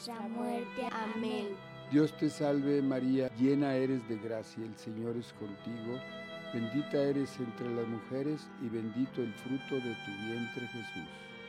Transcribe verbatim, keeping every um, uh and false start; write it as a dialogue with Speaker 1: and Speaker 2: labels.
Speaker 1: nuestra muerte. Amén.
Speaker 2: Dios te salve María, llena eres de gracia, el Señor es contigo. Bendita eres entre las mujeres y bendito el fruto de tu vientre Jesús.